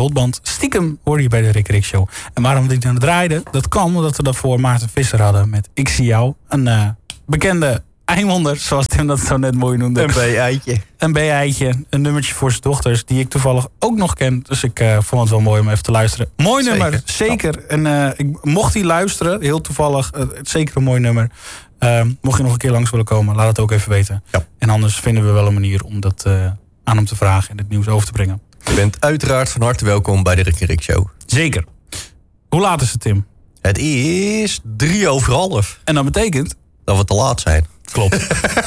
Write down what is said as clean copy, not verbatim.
Holtband. Stiekem hoorde je bij de Rick Rick Show. En waarom die dan draaide, dat kwam omdat we daarvoor Maarten Visser hadden met Ik Zie Jou. Een bekende Eimonder, zoals Tim dat zo net mooi noemde. Een B-eitje. Een B-eitje, een nummertje voor zijn dochters, die ik toevallig ook nog ken. Dus ik vond het wel mooi om even te luisteren. Mooi nummer, zeker. Ja. En ik mocht die luisteren, heel toevallig. Zeker een mooi nummer. Mocht je nog een keer langs willen komen, laat het ook even weten. Ja. En anders vinden we wel een manier om dat aan hem te vragen en het nieuws over te brengen. Je bent uiteraard van harte welkom bij de Rick en Rick Show. Zeker. Hoe laat is het, Tim? Het is 3:03. En dat betekent? Dat we te laat zijn. Klopt.